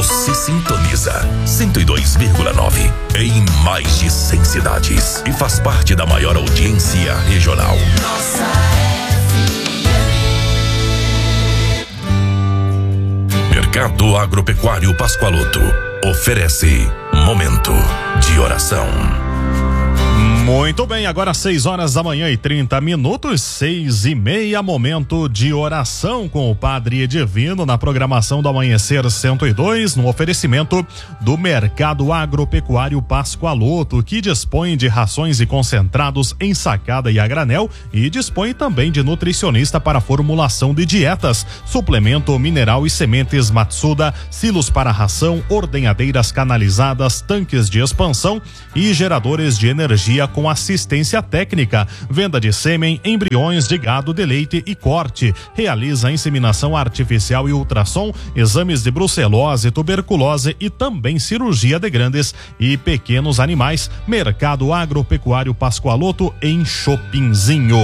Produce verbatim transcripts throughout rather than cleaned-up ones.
Você sintoniza cento e dois vírgula nove em mais de cem cidades e faz parte da maior audiência regional. Nossa F M. Mercado Agropecuário Pascoaloto oferece Momento de Oração. Muito bem, agora seis horas da manhã e trinta minutos, seis e meia, momento de oração com o Padre Edivino na programação do Amanhecer cento e dois, no oferecimento do Mercado Agropecuário Pascoaloto, que dispõe de rações e concentrados em sacada e a granel e dispõe também de nutricionista para formulação de dietas, suplemento mineral e sementes Matsuda, silos para ração, ordenhadeiras canalizadas, tanques de expansão e geradores de energia com assistência técnica, venda de sêmen, embriões de gado de leite e corte, realiza inseminação artificial e ultrassom, exames de brucelose, tuberculose e também cirurgia de grandes e pequenos animais. Mercado Agropecuário Pascoaloto em Chopinzinho.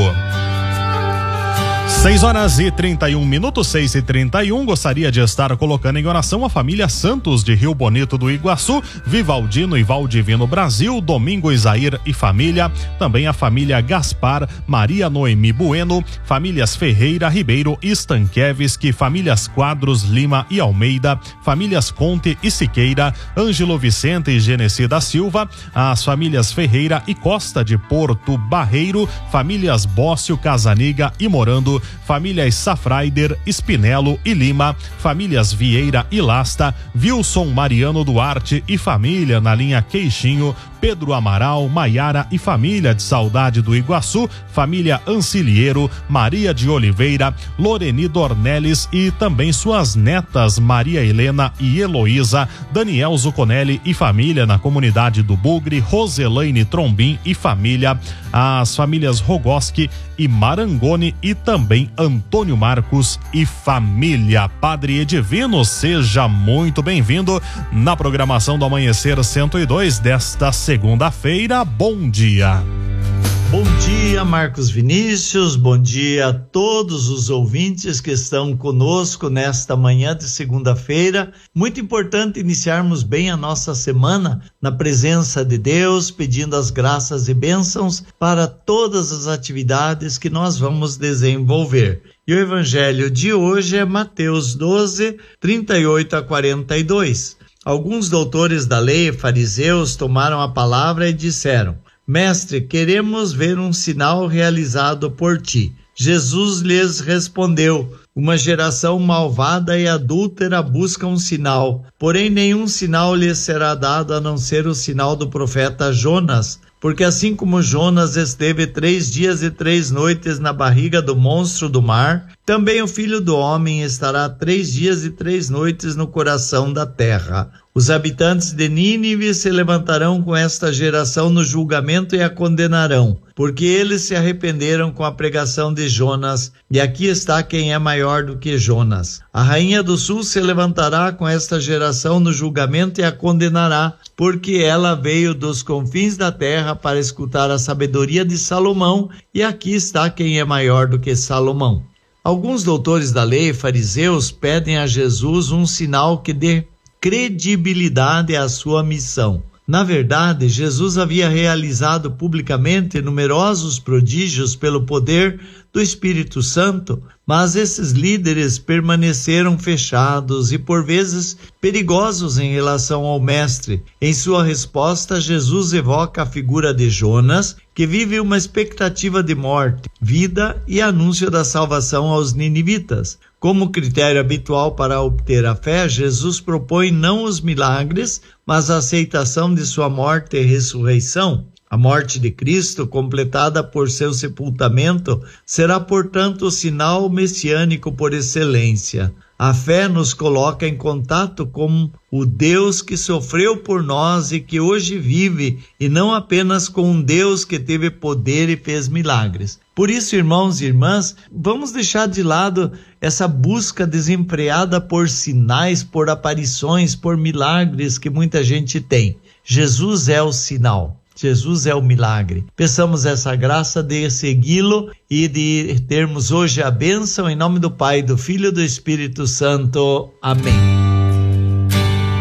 seis horas e trinta e um minutos, seis e trinta e um. Gostaria de estar colocando em oração a família Santos de Rio Bonito do Iguaçu, Vivaldino e Valdivino Brasil, Domingo Isair e família, também a família Gaspar, Maria Noemi Bueno, famílias Ferreira, Ribeiro e Stankiewicz, famílias Quadros, Lima e Almeida, famílias Conte e Siqueira, Ângelo Vicente e Genesi da Silva, as famílias Ferreira e Costa de Porto Barreiro, famílias Bócio, Casaniga e Morando, famílias Safraider, Spinello e Lima, famílias Vieira e Lasta, Wilson Mariano Duarte e família na linha Queixinho, Pedro Amaral, Maiara e família de Saudade do Iguaçu, família Ancilheiro, Maria de Oliveira, Loreni Dornelles e também suas netas Maria Helena e Heloísa, Daniel Zuconelli e família na comunidade do Bugre, Roselaine Trombin e família, as famílias Rogoski e Marangoni e também Antônio Marcos e família. Padre Edivino, seja muito bem-vindo na programação do Amanhecer cento e dois desta segunda-feira. Bom dia. Bom dia, Marcos Vinícius, bom dia a todos os ouvintes que estão conosco nesta manhã de segunda-feira. Muito importante iniciarmos bem a nossa semana na presença de Deus, pedindo as graças e bênçãos para todas as atividades que nós vamos desenvolver. E o evangelho de hoje é Mateus doze, trinta e oito a quarenta e dois. Alguns doutores da lei, fariseus, tomaram a palavra e disseram: Mestre, queremos ver um sinal realizado por ti. Jesus lhes respondeu: uma geração malvada e adúltera busca um sinal, porém nenhum sinal lhes será dado a não ser o sinal do profeta Jonas. Porque assim como Jonas esteve três dias e três noites na barriga do monstro do mar, também o Filho do Homem estará três dias e três noites no coração da terra. Os habitantes de Nínive se levantarão com esta geração no julgamento e a condenarão, porque eles se arrependeram com a pregação de Jonas, e aqui está quem é maior do que Jonas. A rainha do sul se levantará com esta geração no julgamento e a condenará, porque ela veio dos confins da terra para escutar a sabedoria de Salomão, e aqui está quem é maior do que Salomão. Alguns doutores da lei, fariseus, pedem a Jesus um sinal que dê credibilidade à sua missão. Na verdade, Jesus havia realizado publicamente numerosos prodígios pelo poder do Espírito Santo, mas esses líderes permaneceram fechados e por vezes perigosos em relação ao Mestre. Em sua resposta, Jesus evoca a figura de Jonas, que vive uma expectativa de morte, vida e anúncio da salvação aos ninivitas. Como critério habitual para obter a fé, Jesus propõe não os milagres, mas a aceitação de sua morte e ressurreição. A morte de Cristo, completada por seu sepultamento, será, portanto, o sinal messiânico por excelência. A fé nos coloca em contato com o Deus que sofreu por nós e que hoje vive, e não apenas com um Deus que teve poder e fez milagres. Por isso, irmãos e irmãs, vamos deixar de lado essa busca desenfreada por sinais, por aparições, por milagres que muita gente tem. Jesus é o sinal. Jesus é o milagre. Peçamos essa graça de segui-lo e de termos hoje a bênção em nome do Pai, do Filho e do Espírito Santo. Amém.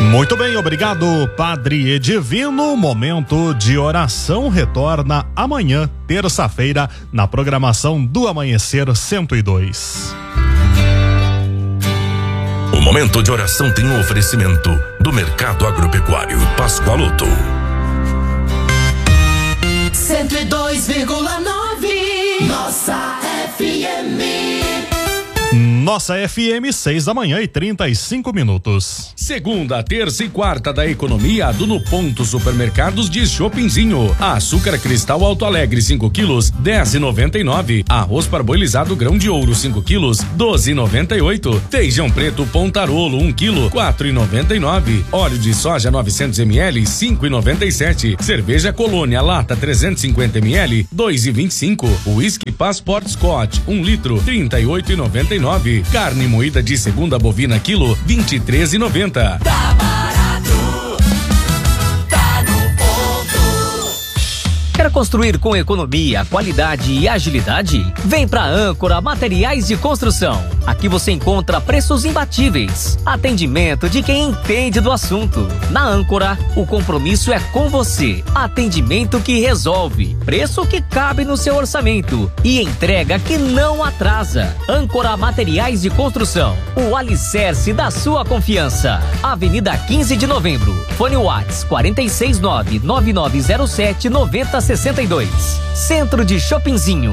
Muito bem, obrigado, Padre Edivino. Momento de oração retorna amanhã, terça-feira, na programação do Amanhecer cento e dois. O momento de oração tem um oferecimento do Mercado Agropecuário Pascoaloto. cento e dois vírgula nove. Nossa F M. Nossa F M, seis da manhã e trinta e cinco minutos. Segunda, terça e quarta da economia do No Ponto Supermercados de Chopinzinho. Açúcar cristal Alto Alegre cinco quilos, dez e noventa e nove. Arroz parboilizado grão de ouro cinco quilos, doze e noventa e oito. Feijão preto Pontarolo um quilo, quatro e noventa e nove. Óleo de soja novecentos mililitros, cinco e noventa e sete. Cerveja Colônia lata trezentos e cinquenta mililitros, dois e vinte e cinco. Whisky Passport Scott um litro, trinta e oito e noventa e nove. Carne moída de segunda bovina quilo, vinte e três e noventa. Tá barato, tá no ponto. Quer construir com economia, qualidade e agilidade? Vem pra Âncora Materiais de Construção. Aqui você encontra preços imbatíveis, atendimento de quem entende do assunto. Na Âncora, o compromisso é com você. Atendimento que resolve, preço que cabe no seu orçamento e entrega que não atrasa. Âncora Materiais de Construção, o alicerce da sua confiança. Avenida quinze de novembro, fone Whats quatro seis nove, nove nove zero sete, nove zero seis dois. Centro de Chopinzinho.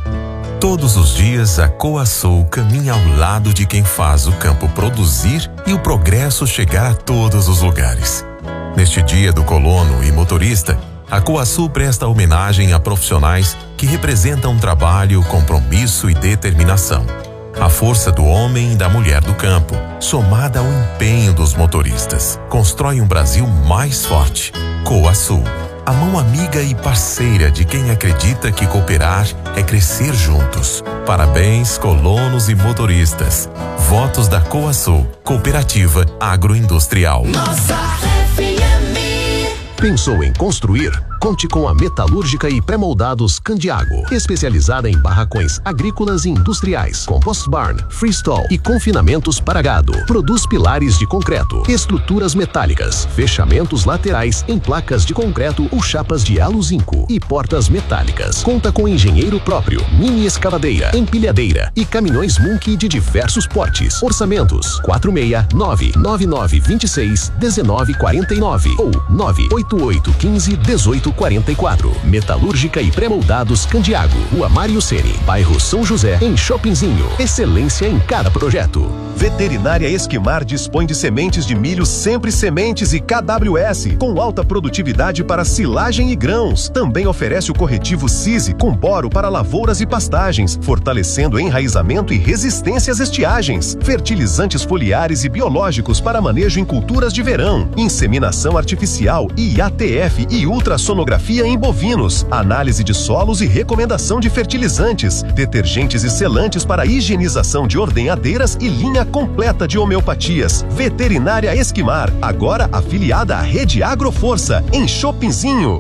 Todos os dias a Coasul caminha ao lado de quem faz o campo produzir e o progresso chegar a todos os lugares. Neste dia do colono e motorista, a Coasul presta homenagem a profissionais que representam trabalho, compromisso e determinação. A força do homem e da mulher do campo, somada ao empenho dos motoristas, constrói um Brasil mais forte. Coasul, a mão amiga e parceira de quem acredita que cooperar é crescer juntos. Parabéns, colonos e motoristas. Votos da Coasul, Cooperativa Agroindustrial. Nossa F M. Pensou em construir? Conte com a Metalúrgica e Pré-Moldados Candiago, especializada em barracões agrícolas e industriais, compost barn, freestall e confinamentos para gado. Produz pilares de concreto, estruturas metálicas, fechamentos laterais em placas de concreto ou chapas de halo zinco e portas metálicas. Conta com engenheiro próprio, mini escavadeira, empilhadeira e caminhões Munky de diversos portes. Orçamentos quatro seis nove, nove nove dois seis, um nove quatro nove ou nove oito oito um cinco, um oito quarenta e quatro. Metalúrgica e Pré-Moldados Candiago, Rua Mário Ceni, bairro São José, em Chopinzinho. Excelência em cada projeto. Veterinária Esquimar dispõe de sementes de milho Sempre Sementes e K W S, com alta produtividade para silagem e grãos. Também oferece o corretivo Cise com boro para lavouras e pastagens, fortalecendo enraizamento e resistência às estiagens. Fertilizantes foliares e biológicos para manejo em culturas de verão. Inseminação artificial e I A T F e ultrassonografia em bovinos. Análise de solos e recomendação de fertilizantes. Detergentes e selantes para higienização de ordenhadeiras e linha completa de homeopatias. Veterinária Esquimar, agora afiliada à Rede Agroforça, em Chopinzinho.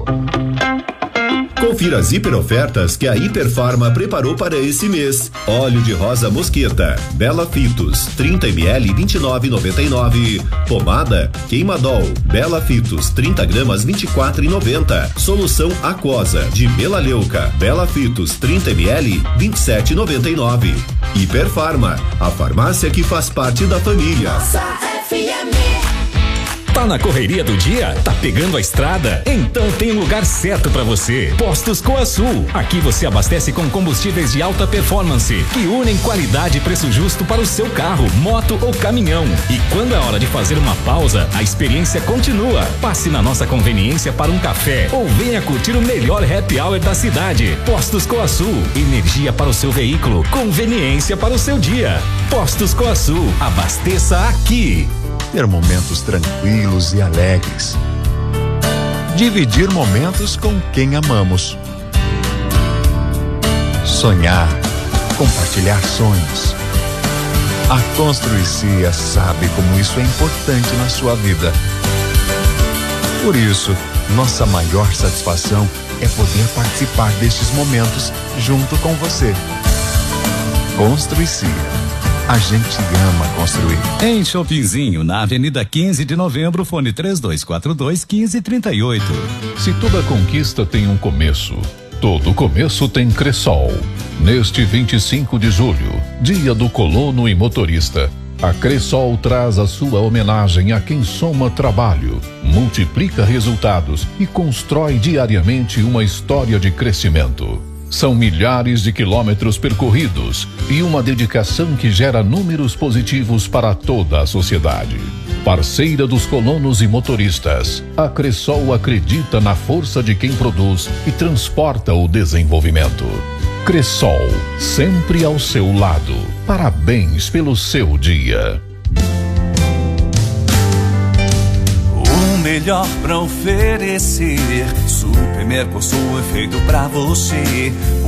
Confira as hiperofertas que a Hiperfarma preparou para esse mês. Óleo de rosa mosqueta, Bela Fitos, trinta mililitros, vinte e nove e noventa e nove. Pomada Queimadol, Bela Fitos, trinta gramas, vinte e quatro e noventa. Solução aquosa de melaleuca, Bela Fitos, trinta mililitros, vinte e sete e noventa e nove. Hiperfarma, a farmácia que faz parte da família. Nossa F M. Tá na correria do dia? Tá pegando a estrada? Então tem lugar certo pra você. Postos Coasul. Aqui você abastece com combustíveis de alta performance que unem qualidade e preço justo para o seu carro, moto ou caminhão. E quando é hora de fazer uma pausa, a experiência continua. Passe na nossa conveniência para um café ou venha curtir o melhor happy hour da cidade. Postos Coasul. Energia para o seu veículo, conveniência para o seu dia. Postos Coasul. Abasteça aqui. Ter momentos tranquilos e alegres. Dividir momentos com quem amamos. Sonhar, compartilhar sonhos. A Construicia sabe como isso é importante na sua vida. Por isso, nossa maior satisfação é poder participar destes momentos junto com você. Construicia. A gente ama construir. Em Shoppingzinho, na Avenida quinze de Novembro, fone três dois quatro dois, um cinco três oito. Se toda conquista tem um começo, todo começo tem Cressol. Neste vinte e cinco de julho, dia do colono e motorista, a Cressol traz a sua homenagem a quem soma trabalho, multiplica resultados e constrói diariamente uma história de crescimento. São milhares de quilômetros percorridos e uma dedicação que gera números positivos para toda a sociedade. Parceira dos colonos e motoristas, a Cressol acredita na força de quem produz e transporta o desenvolvimento. Cressol, sempre ao seu lado. Parabéns pelo seu dia. Melhor pra oferecer. Super Mercosul é feito pra você.